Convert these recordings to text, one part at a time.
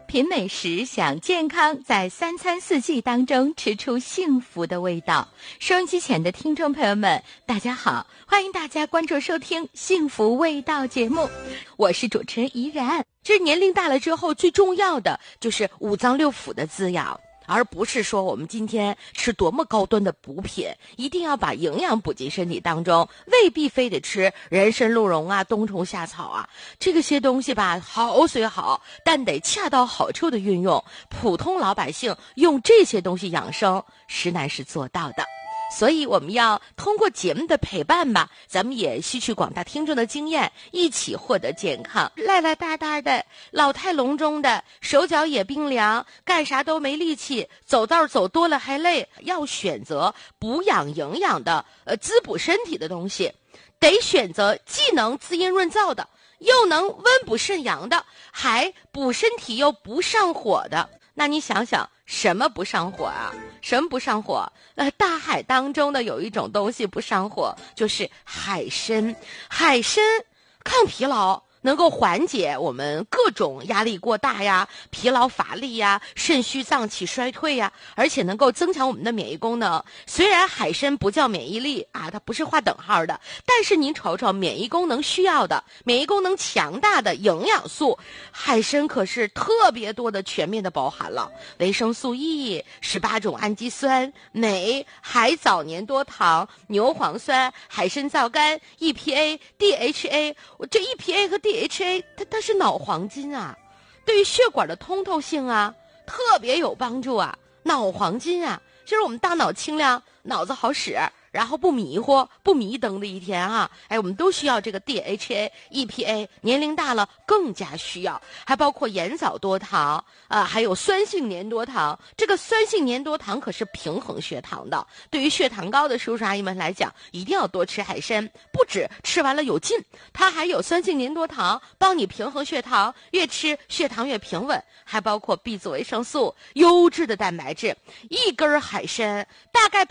品美食，享健康，在三餐四季当中吃出幸福的味道。收音机前的听众朋友们，大家好，欢迎大家关注收听幸福味道节目，我是主持人怡然。这年龄大了之后，最重要的就是五脏六腑的滋养，而不是说我们今天吃多么高端的补品，一定要把营养补进身体当中，未必非得吃人参鹿茸啊、冬虫夏草啊，这些东西吧，好虽好，但得恰到好处的运用。普通老百姓用这些东西养生，实难是做到的。所以我们要通过节目的陪伴吧，咱们也吸取广大听众的经验，一起获得健康。赖赖大大的，老态龙钟的，手脚也冰凉，干啥都没力气，走道走多了还累。要选择补养营养的，滋补身体的东西，得选择既能滋阴润燥的，又能温补肾阳的，还补身体又不上火的。那你想想，什么不上火啊？什么不上火？大海当中的有一种东西不上火，就是海参。海参抗疲劳，能够缓解我们各种压力过大呀、疲劳乏力呀、肾虚脏气衰退呀，而且能够增强我们的免疫功能。虽然海参不叫免疫力啊，它不是划等号的，但是您瞅瞅，免疫功能需要的、免疫功能强大的营养素，海参可是特别多的、全面的包含了维生素 E、18种氨基酸、镁、海藻粘多糖、牛磺酸、海参皂苷、EPA、DHA。这 EPA 和DHA 它是脑黄金啊，对于血管的通透性啊特别有帮助啊。脑黄金啊，就是我们大脑清亮，脑子好使，然后不迷糊不迷瞪的一天啊。我们都需要这个 DHA EPA， 年龄大了更加需要。还包括盐藻多糖还有酸性粘多糖。这个酸性粘多糖可是平衡血糖的，对于血糖高的叔叔阿姨们来讲，一定要多吃海参。不止吃完了有劲，它还有酸性粘多糖帮你平衡血糖，越吃血糖越平稳。还包括 B 族维生素、优质的蛋白质。一根海参大概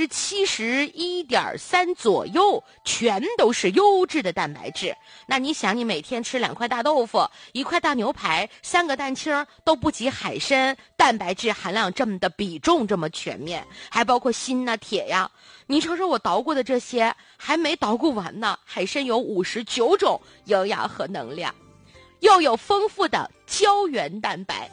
71.3%左右全都是优质的蛋白质。那你想，你每天吃2块大豆腐、1块大牛排、3个蛋清，都不及海参蛋白质含量这么的比重这么全面。还包括锌啊、铁呀。你瞅瞅我捣鼓的这些还没捣鼓完呢。海参有59种营养和能量，又有丰富的胶原蛋白。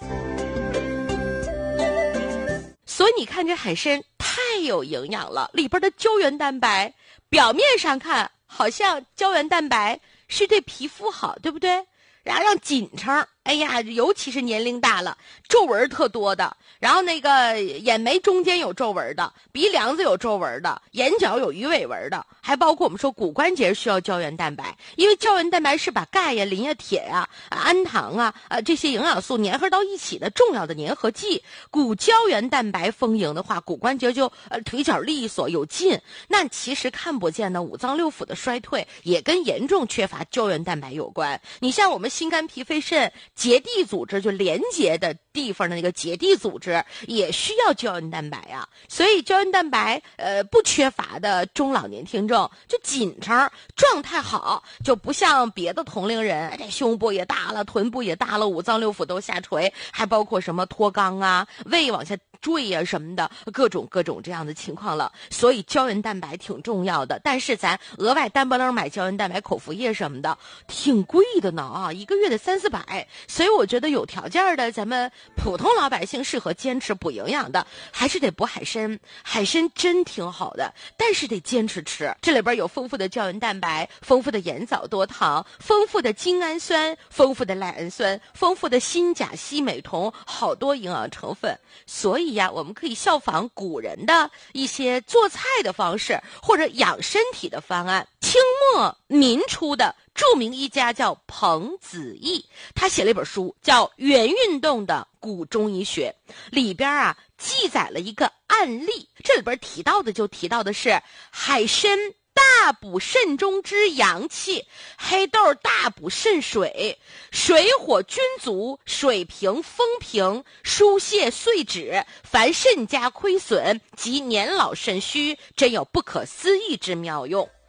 所以你看这海参太有营养了，里边的胶原蛋白表面上看好像胶原蛋白是对皮肤好，对不对？然后让紧撑，尤其是年龄大了，皱纹特多的，然后那个眼眉中间有皱纹的，鼻梁子有皱纹的，眼角有鱼尾纹的，还包括我们说骨关节需要胶原蛋白，因为胶原蛋白是把钙呀、磷呀、铁呀、氨糖啊这些营养素粘合到一起的重要的粘合剂。骨胶原蛋白丰盈的话，骨关节就腿脚利索有劲。那其实看不见的五脏六腑的衰退，也跟严重缺乏胶原蛋白有关。你像我们心肝脾肺肾结缔组织，就连接的地方的那个结缔组织也需要胶原蛋白啊。所以胶原蛋白不缺乏的中老年听众就紧撑，状态好，就不像别的同龄人，这胸部也大了，臀部也大了，五脏六腑都下垂，还包括什么脱肛啊、胃往下坠呀什么的，各种这样的情况了。所以胶原蛋白挺重要的，但是咱额外单不楞买胶原蛋白口服液什么的挺贵的呢啊，1个月得300-400。所以我觉得有条件的咱们普通老百姓适合坚持补营养的，还是得补海参。海参真挺好的，但是得坚持吃。这里边有丰富的胶原蛋白，丰富的盐藻多糖，丰富的精氨酸，丰富的赖氨酸，丰富的锌钾硒镁铜，好多营养成分。所以呀，我们可以效仿古人的一些做菜的方式，或者养身体的方案。清末民初的著名医家叫彭子义，他写了一本书叫《原运动的古中医学》，里边记载了一个案例。这里边提到的是海参大补肾中之阳气，黑豆大补肾水，水火均足，水平风平，疏泄碎脂，凡肾家亏损及年老肾虚，真有不可思议之妙用。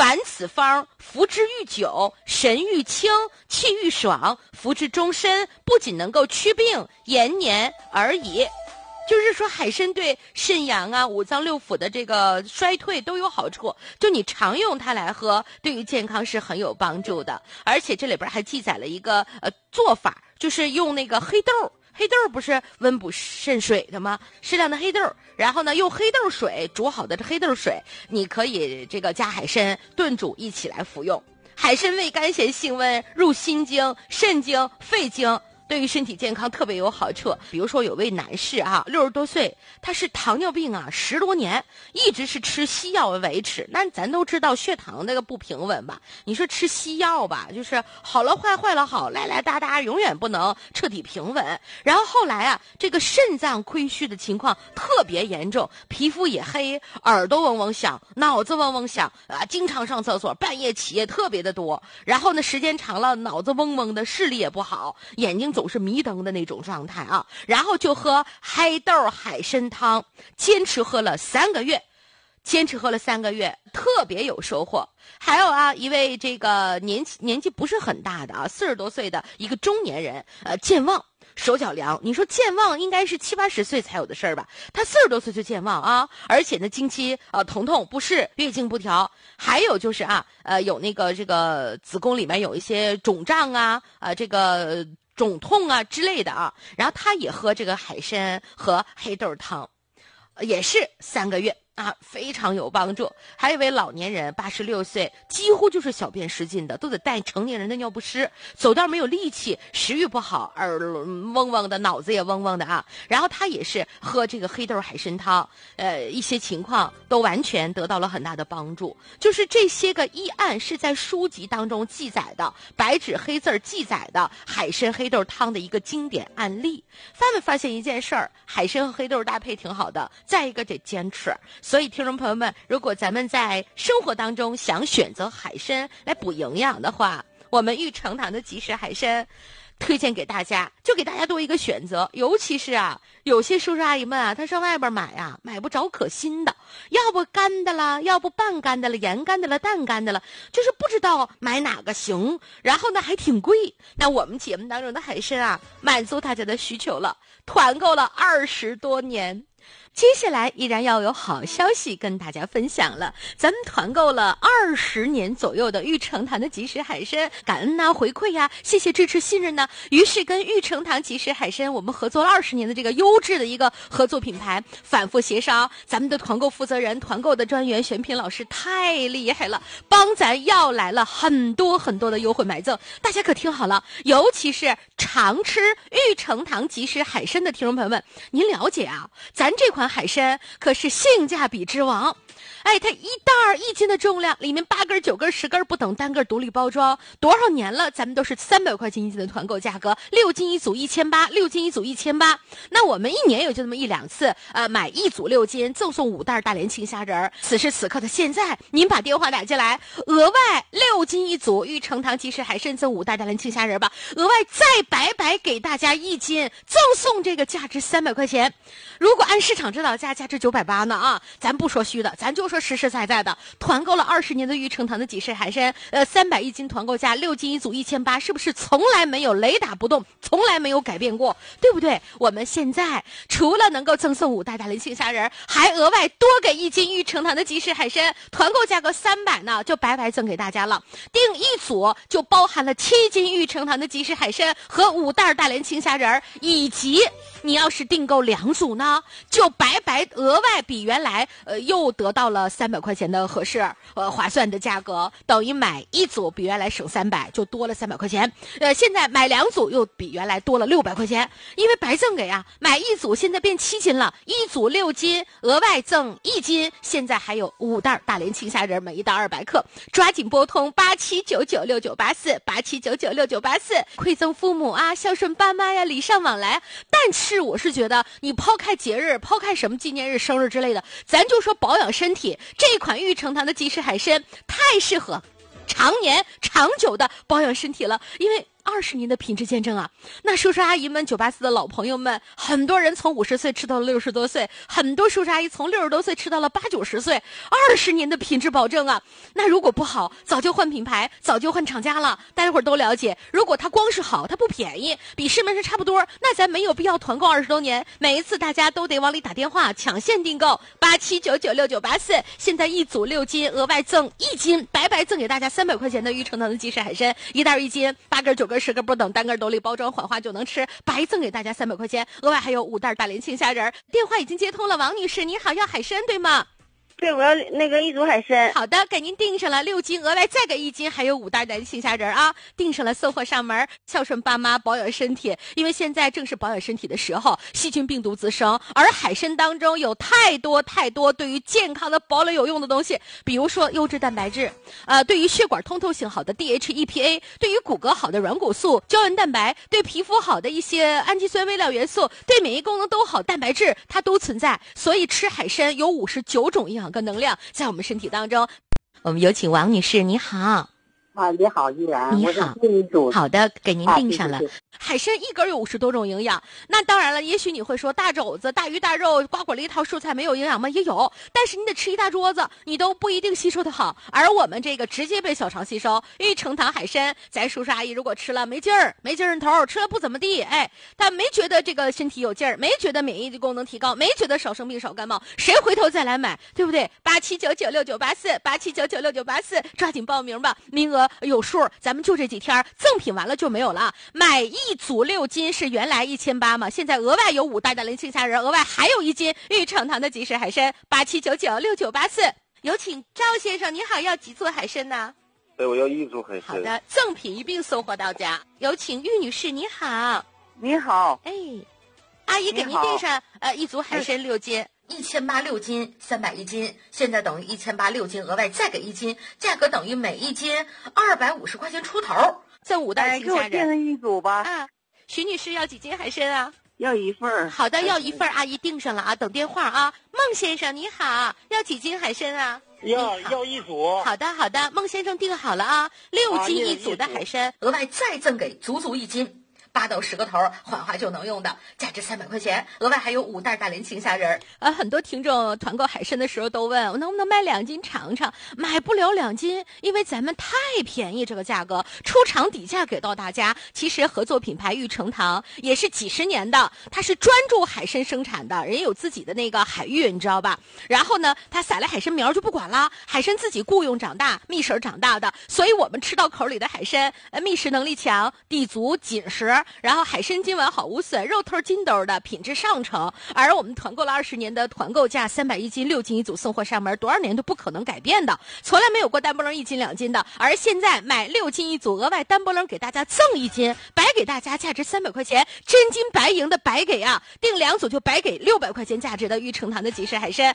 凡此方，服之愈久，神愈清，气愈爽，服之终身，不仅能够祛病延年而已。就是说海参对肾阳啊、五脏六腑的这个衰退都有好处，就你常用它来喝，对于健康是很有帮助的。而且这里边还记载了一个做法，就是用那个黑豆。黑豆不是温补肾水的吗？适量的黑豆，然后呢用黑豆水煮好的这黑豆水，你可以这个加海参炖煮一起来服用。海参味甘咸性温，入心经、肾经、肺经，对于身体健康特别有好处。比如说有位男士啊，60多岁，他是糖尿病啊，10多年一直是吃西药维持。那咱都知道血糖那个不平稳吧，你说吃西药吧，就是好了坏，坏了好，来来哒哒，永远不能彻底平稳。然后后来啊，这个肾脏亏虚的情况特别严重，皮肤也黑，耳朵嗡嗡响，脑子嗡嗡响啊，经常上厕所，半夜起夜特别的多。然后呢，时间长了，脑子嗡嗡的，视力也不好，眼睛总是迷瞪的那种状态啊。然后就喝黑豆海参汤，坚持喝了3个月。特别有收获。还有啊，一位这个年纪不是很大的啊，40多岁的一个中年人，健忘，手脚凉。你说健忘应该是70、80岁才有的事儿吧？他40多岁就健忘啊，而且呢，经期疼痛不适，月经不调，还有就是啊，有那个这个子宫里面有一些肿胀啊，这个肿痛啊之类的啊。然后他也喝这个海参和黑豆汤，也是3个月。啊，非常有帮助。还有一位老年人，86岁，几乎就是小便失禁的，都得带成年人的尿不湿，走道没有力气，食欲不好，耳嗡嗡的，脑子也嗡嗡的啊。然后他也是喝这个黑豆海参汤，一些情况都完全得到了很大的帮助。就是这些个医案是在书籍当中记载的，白纸黑字记载的海参黑豆汤的一个经典案例。发没发现一件事儿？海参和黑豆搭配挺好的，再一个得坚持。所以听众朋友们，如果咱们在生活当中想选择海参来补营养的话，我们玉成堂的即食海参推荐给大家，就给大家多一个选择。尤其是啊，有些叔叔阿姨们啊，他上外边买啊，买不着可心的，要不干的了，要不半干的了，盐干的了，淡干的了，就是不知道买哪个行，然后呢还挺贵。那我们节目当中的海参啊，满足大家的需求了，团购了20多年。接下来依然要有好消息跟大家分享了，咱们团购了20年左右的玉成堂的即食海参，感恩呐、回馈呀，谢谢支持信任呢。于是跟玉成堂即食海参我们合作了20年的这个优质的一个合作品牌，反复协商，咱们的团购负责人、团购的专员选品老师太厉害了，帮咱要来了很多很多的优惠买赠。大家可听好了，尤其是常吃玉成堂即食海参的听众朋友们，您了解啊，咱这款海参可是性价比之王。哎，它1袋1斤的重量，里面8根、9根、10根不等，单个独立包装，多少年了，咱们都是300块钱1斤的团购价格，6斤一组1800，6斤一组1800。那我们1年也就这么1、2次，买1组6斤，赠送5袋大连青虾仁。此时此刻的现在，您把电话打进来，额外6斤一组玉成堂即食海参赠5袋大连青虾仁吧，额外再白给大家1斤，赠送这个价值300块钱。如果按市场指导价，价值980呢啊，咱不说虚的，咱就说实实在在的，团购了20年的玉成堂的即食海参，300一斤团购价，6斤一组1800，是不是从来没有雷打不动，从来没有改变过，对不对？我们现在除了能够赠送5袋大连青虾仁，还额外多给1斤玉成堂的即食海参，团购价格300呢，就白赠给大家了。订1组就包含了7斤玉成堂的即食海参和5袋大连青虾仁，以及你要是订购2组呢，就白额外比原来又得到了300块钱的合适划算的价格，等于买1组比原来省300，就多了300块钱。现在买2组又比原来多了600块钱，因为白赠给啊，买1组现在变7斤了，1组6斤，额外赠1斤，现在还有5袋大连青虾仁，每1袋200克，抓紧拨通87996984，87996984，馈赠父母啊，孝顺爸妈呀，礼尚往来。但是我是觉得，你抛开节日，抛开什么纪念日、生日之类的，咱就说保养身体，这款玉成堂的即食海参太适合常年长久的保养身体了。因为 20年的品质见证啊！那叔叔阿姨们，984的老朋友们，很多人从50岁吃到了60多岁，很多叔叔阿姨从60多岁吃到了80、90岁，20年的品质保证啊！那如果不好，早就换品牌，早就换厂家了。大家伙儿都了解，如果它光是好，它不便宜，比市面上差不多，那咱没有必要团购20多年。每一次大家都得往里打电话抢现订购，87996984，现在一组6斤，额外赠1斤，白赠给大家300块钱的玉成堂的鸡翅海参，1袋1斤，8根、9根、10根不等，单根斗里包装缓化就能吃，白赠给大家300块钱，额外还有5袋大连青虾仁。电话已经接通了，王女士，你好，要海参对吗？ 对，我要那个一组海参。 好的，给您订上了6斤，额外再给1斤，还有5袋的青虾仁啊，订上了送货上门，孝顺爸妈，保养身体。因为现在正是保养身体的时候，细菌病毒滋生，而海参当中有太多对于健康的保养有用的东西，比如说优质蛋白质，对于血管通透性好的 DHEPA， 对于骨骼好的软骨素、胶原蛋白，对皮肤好的一些氨基酸微量元素，对免疫功能都好，蛋白质它都存在。所以吃海参有59种营养跟能量在我们身体当中。我们有请王女士，你好。 你好，依然， 你好，好的，给您订上了。海参一根有50多种营养，那当然了，也许你会说大肘子、大鱼大肉、瓜果梨桃蔬菜没有营养吗？也有，但是你得吃一大桌子，你都不一定吸收的好。而我们这个直接被小肠吸收，玉成堂海参，咱叔叔阿姨如果吃了没劲儿头，吃了不怎么地，他没觉得这个身体有劲儿，没觉得免疫力功能提高，没觉得少生病少感冒，谁回头再来买，对不对？87996984，87996984，抓紧报名吧，名额有数，咱们就这几天，赠品完了就没有了。买一组6斤是原来1800嘛，现在额外有5袋的连青虾仁，额外还有1斤玉成堂的即食海参，87996984。有请赵先生，你好，要几组海参呢？ 对，我要1组海参。 好的，赠品一并送货到家。有请玉女士，你好。 你好。 阿姨给您订上一组海参6斤。1800 6斤，310斤，现在等于1800 6斤，额外再给1斤，价格等于每1斤250块钱出头。赠5袋青虾仁。 给我订上一组吧。 徐女士要几斤海参啊？ 要1份。 好的，要1份，阿姨订上了啊，等电话啊。孟先生你好，要几斤海参啊？ 要1组。 好的，孟先生订好了啊，6斤1组的海参，额外再赠给足1斤。8到10个头，缓化就能用的，价值300块钱，额外还有5袋大连青虾仁。很多听众团购海参的时候都问我能不能买2斤尝尝，买不了2斤，因为咱们太便宜，这个价格出厂底价给到大家。其实合作品牌玉成堂也是几十年的，它是专注海参生产的，人有自己的那个海域，你知道吧？然后呢，他撒了海参苗就不管了，海参自己雇佣长大，觅食长大的，所以我们吃到口里的海参，觅食能力强，地足紧实。然后海参今晚好无损，肉头筋兜的，品质上乘。而我们团购了20年的团购价310斤，6斤1组送货上门，多少年都不可能改变的，从来没有过单波棱1斤2斤的。而现在买6斤1组，额外单波棱给大家赠1斤，白给大家价值300块钱，真金白银的白给啊！订2组就白给600块钱价值的玉成堂的即食海参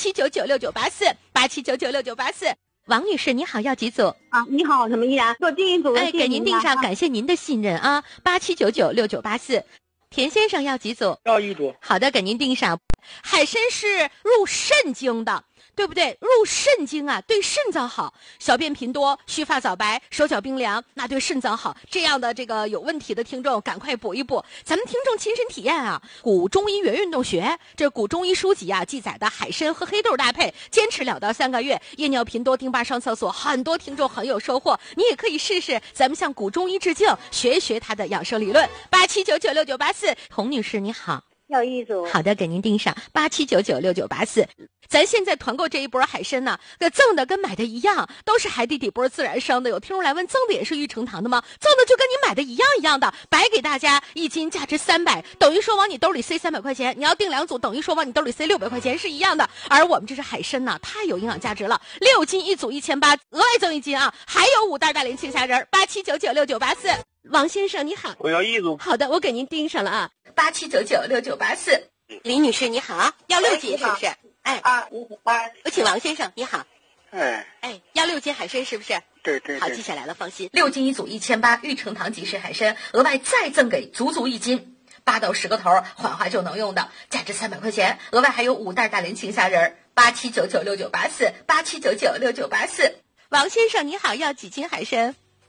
，87996984，87996984。王女士，你好，要几组？ 你好，什么依然？给我订一组。 给您订上，感谢您的信任啊，87996984。田先生要几组？ 要1组。 好的，给您订上。海参是入肾经的，对不对？入肾经啊，对肾脏好。小便频多，须发早白，手脚冰凉，那对肾脏好。这样的这个有问题的听众，赶快补一补。咱们听众亲身体验啊，古中医原运动学，这古中医书籍啊记载的海参和黑豆搭配，坚持2到3个月，夜尿频多，丁巴上厕所，很多听众很有收获。你也可以试试，咱们向古中医致敬，学一学他的养生理论。87996984，洪女士你好。 要1组。 好的，给您订上87996984。咱现在团购这一波海参呢，赠的跟买的一样，都是海底底波自然生的。有听众来问，赠的也是玉成堂的吗？赠的就跟你买的一样的，白给大家1斤，价值300，等于说往你兜里塞300块钱。你要订2组，等于说往你兜里塞600块钱，是一样的。而我们这是海参呢，太有营养价值了，6斤1组1800，额外赠1斤啊，还有5袋大连青虾仁，87996984。王先生你好， 我要1组。 好的，我给您订上了啊，87996984。李女士你好，要6斤是不是？我请王先生你好。要6斤海参是不是？ 对。 好，记下来了，放心。6斤1组1800，玉成堂即食海参，额外再赠给足1斤，8到10个头，缓化就能用的，价值300块钱，额外还有5袋大连青虾仁，87996984，87996984。王先生你好，要几斤海参？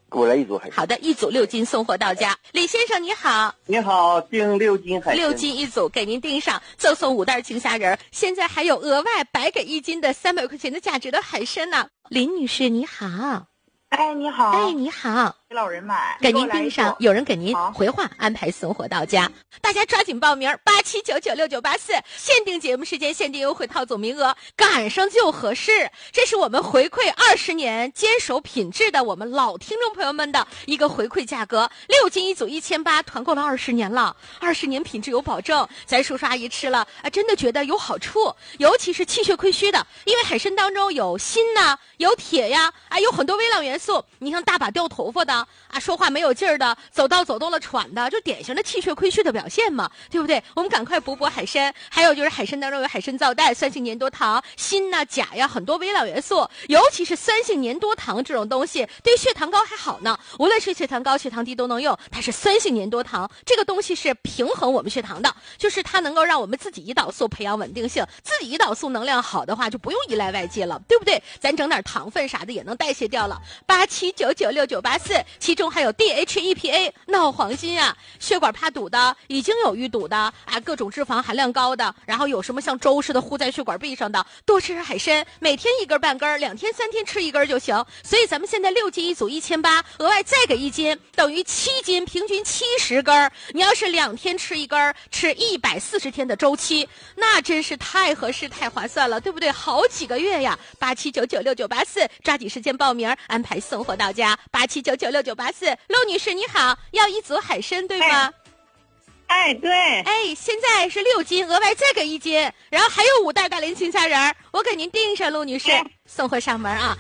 给我来一组海参。 好的，一组6斤送货到家。李先生你好， 你好，订6斤海参。 6斤一组，给您订上，赠送5袋青虾仁，现在还有额外白给1斤的300块钱的价值的海参呢。林女士你好。 哎，你好。 哎，你好， 给老人买， 给您订上，有人给您回话安排送货到家，大家抓紧报名，87996984，限定节目时间，限定优惠套组名额，赶上就合适。这是我们回馈20年坚守品质的我们老听众朋友们的一个回馈价格，6斤一组1800，团购了20年了，20年品质有保证。咱叔叔阿姨吃了啊，真的觉得有好处，尤其是气血亏虚的，因为海参当中有锌呐，有铁呀，啊，有很多微量元素。你像大把掉头发的啊，说话没有劲儿的，走道了喘的，就典型的气血亏虚的表现嘛，对不对？我们赶快补海参。还有就是海参当中有海参皂苷、酸性粘多糖、锌呐、钾呀，很多微量元素，尤其是酸性粘多糖这种东西对血糖高还好呢，无论是血糖高血糖低都能用。它是酸性粘多糖，这个东西是平衡我们血糖的，就是它能够让我们自己胰岛素培养稳定性，自己胰岛素能量好的话就不用依赖外界了，对不对？咱整点糖分啥的也能代谢掉了。87996984，其中还有 DHEPA 闹黄金啊，血管怕堵的，已经有淤堵的啊，各种脂肪含量高的，然后有什么像粥似的糊在血管壁上的，多吃点海参，每天1根半根，2天3天吃1根就行。所以咱们现在6斤一组1800，额外再给1斤，等于7斤，平均70根。你要是2天吃1根，吃140天的周期，那真是太合适太划算了，对不对？好几个月呀。87996984，抓紧时间报名，安排送货到家。87996984，陆女士你好，要1组海参对吗？ 哎，对。 哎，现在是6斤，额外再给1斤，然后还有5袋大连青虾仁，我给您订上，陆女士，送货上门啊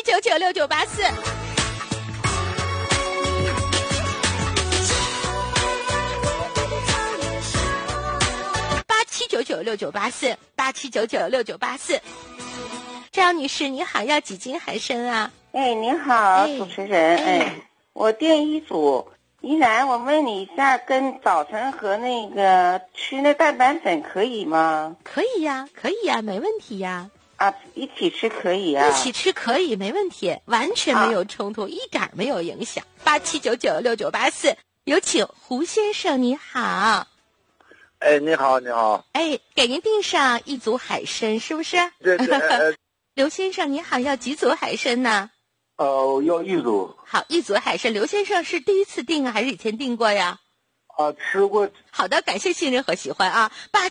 ！87996984。87996984，赵女士你好，要几斤海参啊？ 哎，你好，主持人，我订1组。依然，我问你一下，跟早晨和那个吃那蛋白粉可以吗？ 可以呀，可以呀，没问题呀。 啊，一起吃可以啊？ 一起吃可以，没问题，完全没有冲突，一点没有影响。87996984，有请胡先生，你好。 哎，你好，你好。 哎，给您订上1组海参，是不是？ 对。 刘先生，你好，要几组海参呢？ 要1组。 好，1组海参。刘先生是第一次订啊，还是以前订过呀？ 吃过。 好的，感谢信任和喜欢啊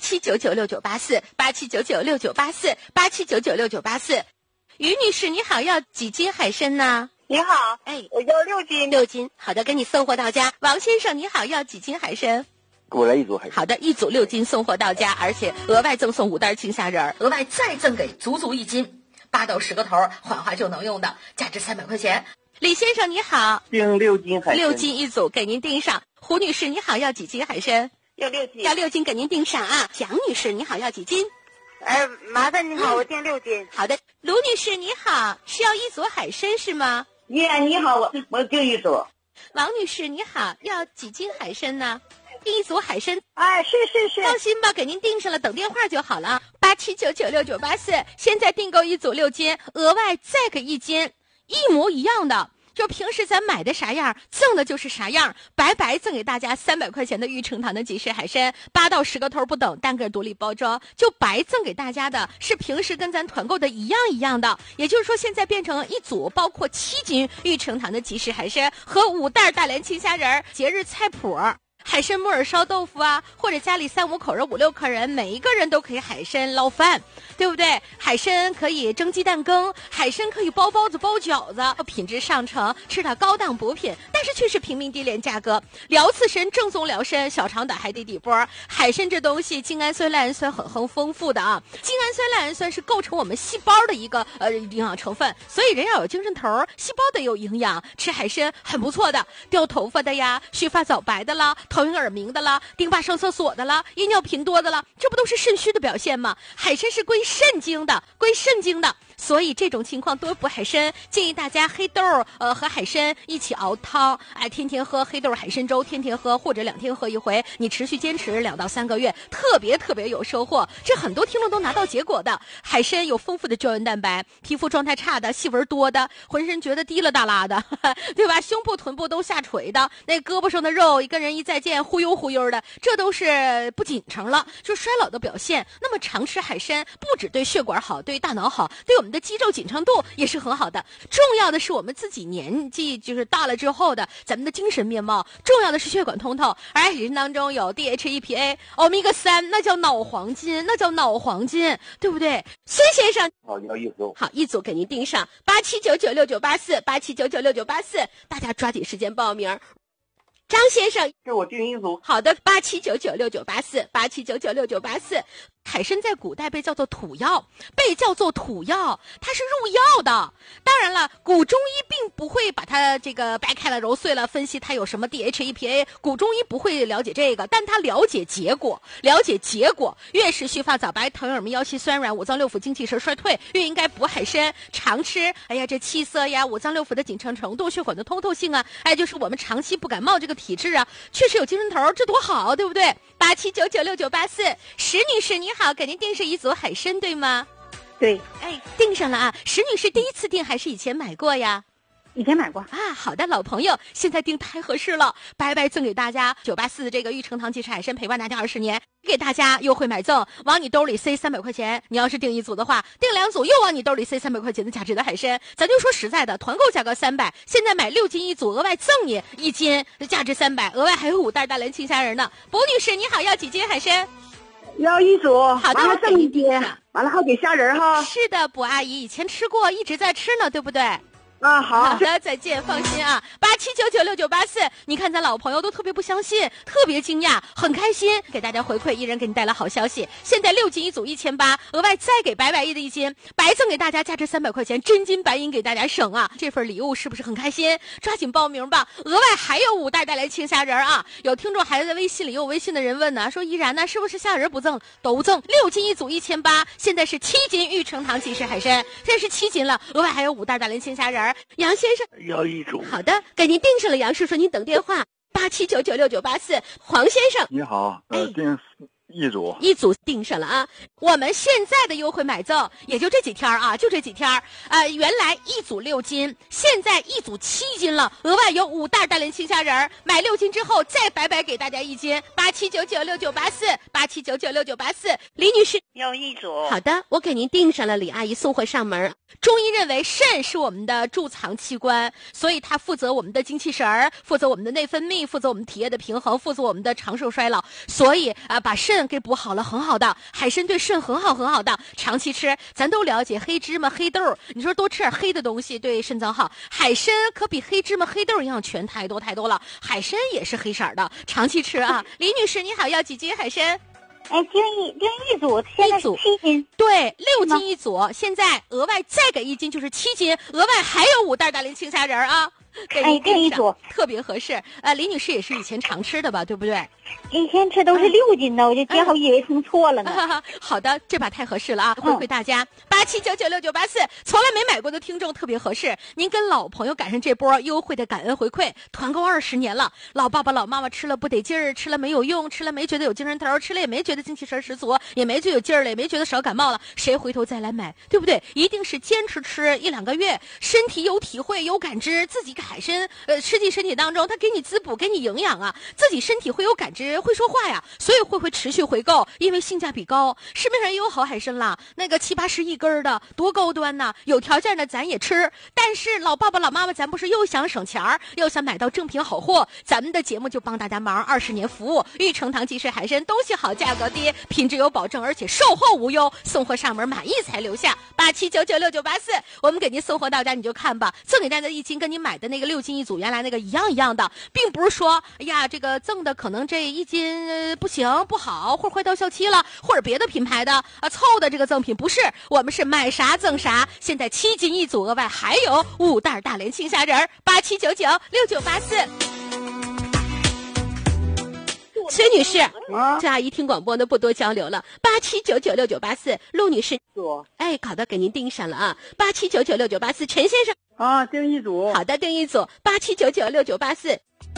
！87996984， 87996984， 87996984。于女士，你好，要几斤海参呢？ 你好， 哎， 我要6斤。 6斤，好的，给你送货到家。王先生，你好，要几斤海参？ 给我来1组海参。 好的，1组6斤送货到家，而且额外赠送5袋青虾仁，额外再赠给足1斤，8到10个头，缓化就能用的，价值300块钱。李先生你好， 订6斤海参。 6斤一组，给您订上。胡女士你好，要几斤海参？ 要6斤。 要6斤，给您订上啊。蒋女士你好，要几斤？ 麻烦你好，我订6斤。 好的，卢女士你好，是要1组海参是吗？ 你好，我订1组。 王女士你好，要几斤海参呢？订1组海参。 哎，是。 放心吧，给您订上了，等电话就好了。87996984，现在订购1组6斤，额外再给1斤，一模一样的。就平时咱买的啥样，赠的就是啥样，白白赠给大家300块钱的玉成堂的即食海参，8到10个头不等，单个独立包装，就白赠给大家的是平时跟咱团购的一样的。也就是说，现在变成1组，包括7斤玉成堂的即食海参和5袋大连青虾仁，节日菜谱。海参木耳烧豆腐啊，或者家里3、5口人、5、6个人，每一个人都可以海参捞饭，对不对？海参可以蒸鸡蛋羹，海参可以包包子、包饺子，品质上乘，吃点高档补品，但是却是平民低廉价格。辽刺参正宗辽参，小肠胆还得底波。海参这东西，精氨酸、赖氨酸很丰富的啊。精氨酸、赖氨酸是构成我们细胞的一个营养成分，所以人要有精神头，细胞得有营养，吃海参很不错的。掉头发的呀，须发早白的啦，头晕耳鸣的啦，丁爸上厕所的啦，夜尿频多的啦，这不都是肾虚的表现吗？海参是归肾经的， 所以这种情况多补海参，建议大家黑豆和海参一起熬汤，天天喝黑豆海参粥，天天喝或者2天喝一回，你持续坚持2到3个月，特别有收获。这很多听众都拿到结果的。海参有丰富的胶原蛋白，皮肤状态差的、细纹多的、浑身觉得滴了哒啦的，对吧？胸部、臀部都下垂的，那胳膊上的肉一跟人一再见忽悠的，这都是不紧成了，就是衰老的表现。那么常吃海参不只对血管好，对大脑好，对我们的肌肉紧撑度也是很好的。重要的是我们自己年纪就是大了之后的咱们的精神面貌，重要的是血管通透。而海参当中有 DHEPA、欧米伽3，那叫脑黄金，对不对？孙先生， 好，要一组。 好，一组给您订上87996984，87996984，大家抓紧时间报名。张先生， 给我订一组。 好的，87996984，87996984。海参在古代被叫做土药，它是入药的。当然了，古中医并不会把它这个掰开了揉碎了分析它有什么 DHEPA， 古中医不会了解这个，但他了解结果。越是须发早白、疼耳鸣、腰膝酸软、五脏六腑精气神衰退，越应该补海参。常吃，这气色呀、五脏六腑的紧张程度、血管的通透性啊，就是我们长期不感冒这个体质啊，确实有精神头，这多好，对不对？87996984，石女士你好，给您订是一组海参，对吗？ 对， 订上了啊。石女士第一次订还是以前买过呀？ 以前买过啊。好的，老朋友，现在订太合适了，白白赠给大家984这个玉成堂鸡翅海参，陪伴大家20年，给大家优惠买赠，往你兜里塞300块钱。你要是订一组的话，订2组又往你兜里塞300块钱的价值的海参。咱就说实在的，团购价格300，现在买6斤一组，额外赠你1斤，价值300，额外还有5袋大连青虾仁呢。卜女士你好，要几斤海参？ 要一组， 好的， 完了赠一斤，完了还给虾仁哈。 是的，卜阿姨以前吃过，一直在吃呢，对不对？ 好的，再见，放心啊。87996984，你看咱老朋友都特别不相信，特别惊讶，很开心，给大家回馈，一人给你带来好消息。现在6斤一组1800，额外再给白1的1斤，白赠给大家价值300块钱，真金白银给大家省啊！这份礼物是不是很开心？抓紧报名吧，额外还有5袋大连青虾仁啊！有听众还在微信里，有微信的人问呢，说依然呢，是不是虾仁不赠都赠？6斤一组1800，现在是7斤玉成堂鸡翅海参，这是7斤了，额外还有5袋大连青虾仁。杨先生要一组。 好的，给您订上了。杨叔叔，您等电话。87996984，黄先生你好，订一组订上了啊！我们现在的优惠买赠也就这几天啊，原来一组6斤，现在一组7斤了，额外有5袋大连青虾仁，买6斤之后再白白给大家1斤。87996984，李女士要一组。 好的，我给您订上了，李阿姨送货上门。中医认为肾是我们的贮藏器官，所以它负责我们的精气神儿，负责我们的内分泌，负责我们体液的平衡，负责我们的长寿衰老。所以把肾给补好了，很好的。海参对肾很好的，长期吃。咱都了解黑芝麻、黑豆，你说多吃点黑的东西对肾脏好。海参可比黑芝麻、黑豆一样全太多了。海参也是黑色的，长期吃啊。李女士你好，要几斤海参？ 订一组，现在是7斤， 对，6斤一组，现在额外再给1斤就是7斤，额外还有5袋大连青虾仁啊。 订一组特别合适。李女士也是以前常吃的吧，对不对？ 以前吃都是6斤的，我就正好以为称错了呢。 好的，这把太合适了啊！回馈大家87996984，从来没买过的听众特别合适。您跟老朋友赶上这波优惠的感恩回馈，团购20年了，老爸爸老妈妈吃了不得劲儿，吃了没有用，吃了没觉得有精神头，吃了也没觉得精气神十足，也没觉得有劲儿了，也没觉得少感冒了，谁回头再来买，对不对？一定是坚持吃1-2个月，身体有体会有感知，自己海参吃进身体当中，它给你滋补，给你营养啊，自己身体会有感知，会说话呀，所以会持续回购，因为性价比高。市面上也有好海参啦，那个70-80一根的，多高端呐！有条件的咱也吃，但是老爸爸老妈妈，咱不是又想省钱又想买到正品好货，咱们的节目就帮大家忙，20年服务，玉成堂鸡翅海参，东西好，价格低，品质有保证，而且售后无忧，送货上门，满意才留下。87996984，我们给您送货到家，你就看吧，赠给大家1斤，跟您买的那个6斤一组原来那个一样的，并不是说哎呀这个赠的可能这1斤不行不好，或者快到效期了，或者别的品牌的凑的这个赠品，不是，我们是买啥赠啥。现在7斤一组，额外还有5袋大连青虾仁，87996984。 崔女士，这阿姨听广播呢，不多交流了。87996984，陆女士，哎，好的，给您订上了啊。87996984，陈先生啊，订一组。 好的，订一组87996984。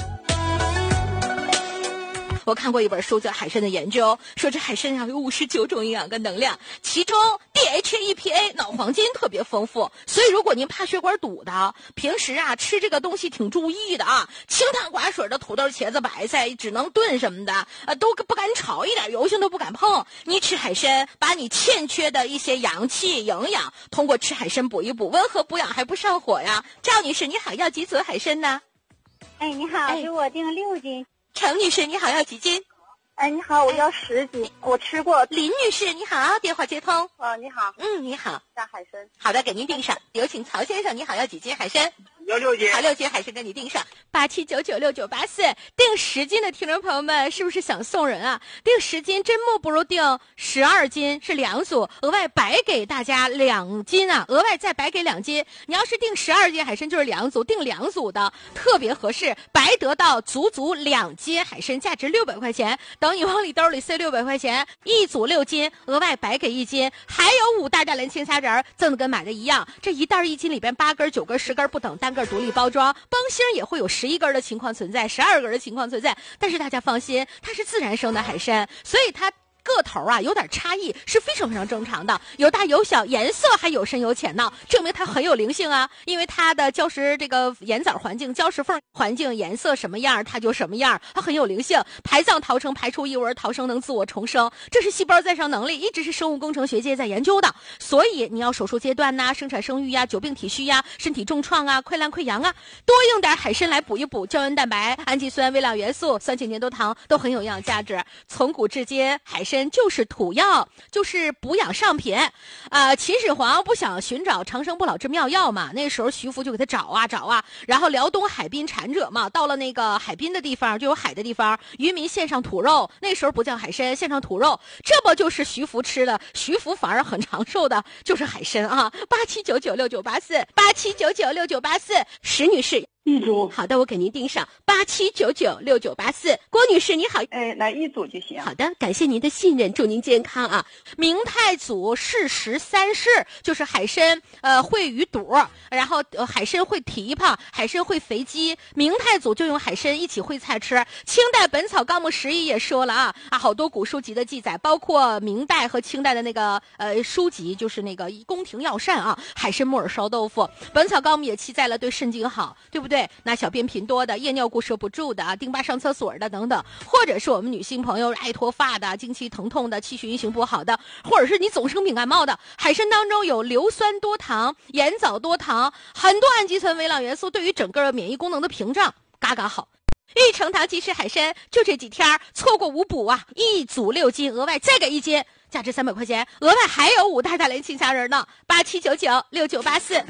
我看过一本书叫《海参的研究》，说这海参上有59种营养跟能量，其中 DHA、EPA 脑黄金特别丰富。所以如果您怕血管堵的，平时啊吃这个东西挺注意的啊，清汤寡水的土豆、茄子、白菜只能炖什么的，都不敢炒，一点油性都不敢碰。你吃海参，把你欠缺的一些阳气营养通过吃海参补一补，温和补养还不上火呀。赵女士你好，要几组海参呢？ 哎，你好，给我订6斤。 程女士你好，要几斤？ 哎，你好，我要10斤，我吃过。 林女士你好，电话接通。 你好。 你好。 下海参。 好的，给您订上。有请曹先生，你好，要几斤海参？ 要6斤。 好，6斤海参给你订上。87996984，订10斤的听众朋友们，是不是想送人啊？订10斤真莫不如订12斤，是2组，额外白给大家2斤啊，额外再白给2斤。你要是订12斤海参就是2组，订2组的特别合适，白得到足2斤海参，价值600块钱。等你往里兜里塞600块钱，一组6斤，额外白给1斤，还有5大连青虾仁，赠的跟买的一样。这一袋1斤里边8根、9根、10根不等，单个独立包装，崩芯也会有11根的情况存在，12根的情况存在。但是大家放心，它是自然生的海参，所以它个头啊有点差异是非常非常正常的，有大有小，颜色还有深有浅呢，证明它很有灵性啊。因为它的礁石这个盐藻环境、礁石缝环境颜色什么样它就什么样，它很有灵性。排藏逃生，排出异味，逃生能自我重生，这是细胞再生能力，一直是生物工程学界在研究的。所以你要手术阶段生产生育呀、久病体虚呀、身体重创啊、溃烂溃疡啊，多用点海参来补一补，胶原蛋白、氨基酸、微量元素、酸性粘多糖都很有营养价值。从古至今，海参就是土药，就是补养上品。秦始皇不想寻找长生不老之妙药嘛，那时候徐福就给他找啊，然后辽东海滨产者嘛，到了那个海滨的地方，就有海的地方，渔民献上土肉，那时候不叫海参，献上土肉，这不就是徐福吃的？徐福反而很长寿的，就是海参啊。87996984，石女士。 一组。 好的，我给您订上87996984。郭女士你好， 来1组就行。 好的，感谢您的信任，祝您健康啊。明太祖适时3式，就是海参会鱼肚，然后海参会蹄膀，海参会肥鸡。明太祖就用海参一起烩菜吃。清代《本草纲目11》也说了啊，好多古书籍的记载，包括明代和清代的那个书籍，就是那个宫廷药膳啊，海参木耳烧豆腐。《本草纲目》也记载了对肾经好，对不对？那小便频多的、夜尿固摄不住的、丁巴上厕所的等等，或者是我们女性朋友爱脱发的、经期疼痛的、气血运行不好的，或者是你总生病感冒的，海参当中有硫酸多糖、盐藻多糖，很多氨基酸、微量元素，对于整个免疫功能的屏障嘎嘎好。玉成堂鸡翅海参就这几天，错过无补啊！一组6斤，额外再给1斤，价值300块钱，额外还有5大连青虾仁呢。87996984。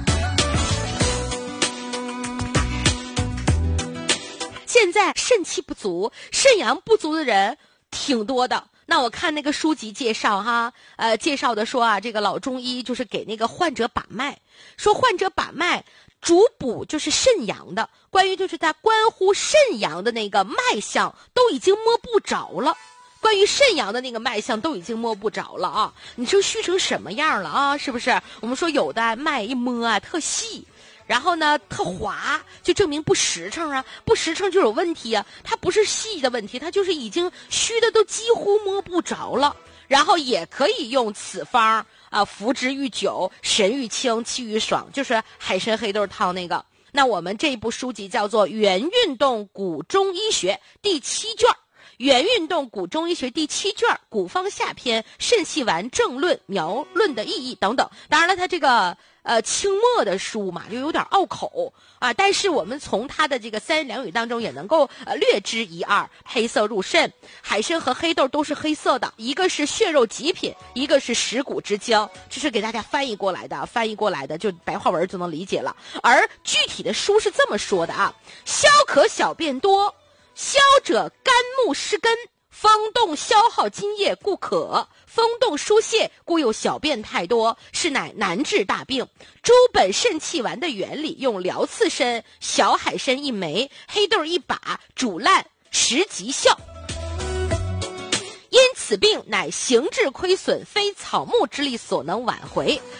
现在肾气不足、肾阳不足的人挺多的。那我看那个书籍介绍介绍的说啊，这个老中医就是给那个患者把脉，说患者把脉主补就是肾阳的，关于就是他关乎肾阳的那个脉象都已经摸不着了。关于肾阳的那个脉象都已经摸不着了啊！你说虚成什么样了啊？是不是？我们说有的脉一摸啊特细，然后呢特滑，就证明不实诚啊，不实诚就有问题啊。它不是细的问题，它就是已经虚的都几乎摸不着了。然后也可以用此方服之愈久，神愈清，气愈爽，就是海参黑豆汤那个。那我们这部书籍叫做《原运动古中医学》第7卷，原运动古中医学第7卷，古方下篇，肾气丸正论，描论的意义等等。当然了，它这个清末的书嘛，就有点拗口啊。但是我们从它的这个三言两语当中也能够略知一二。黑色入肾，海参和黑豆都是黑色的，一个是血肉极品，一个是食谷之精，这是给大家翻译过来的，就白话文就能理解了。而具体的书是这么说的啊：消渴小便多，消者肝木失根，风动消耗津液故渴，风动疏泄故又小便太多，是乃难治大病。诸本肾气丸的原理，用辽刺参、小海参1枚，黑豆1把，煮烂食即效。 此病乃形质亏损，非草木之力所能挽回。